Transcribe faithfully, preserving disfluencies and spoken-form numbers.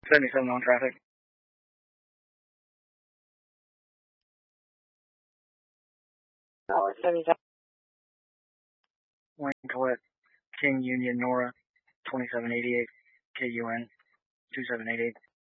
seventy-seven on traffic. Tower seventy-seven. Wayne Collette, King Union Nora, twenty-seven eighty-eight, K U N, two seven eight eight.